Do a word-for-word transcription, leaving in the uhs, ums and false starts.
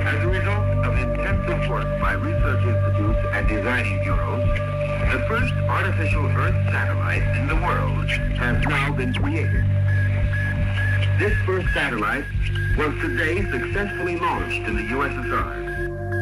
As a result of intensive work by research institutes and designing bureaus, the first artificial Earth satellite in the world has now been created. This first satellite was today successfully launched in the U S S R.